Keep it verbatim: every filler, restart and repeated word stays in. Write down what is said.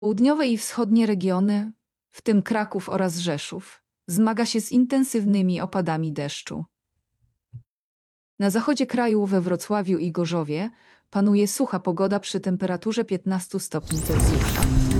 Południowe i wschodnie regiony, w tym Kraków oraz Rzeszów, zmaga się z intensywnymi opadami deszczu. Na zachodzie kraju, we Wrocławiu i Gorzowie, panuje sucha pogoda przy temperaturze piętnaście stopni Celsjusza.